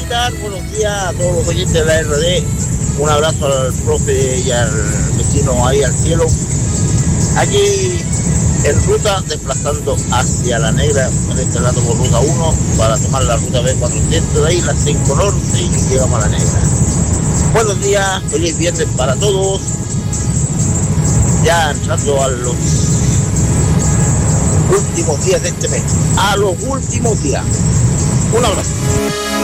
militar, buenos días a todos los oyentes de la RD. Un abrazo al profe y al vecino ahí al cielo. Aquí en ruta, desplazando hacia La Negra, en este rato por ruta 1, para tomar la ruta B400 de ahí, la 5 norte, y llegamos a La Negra. Buenos días, feliz viernes para todos. Ya entrando a los últimos días de este mes. A los últimos días. Un abrazo.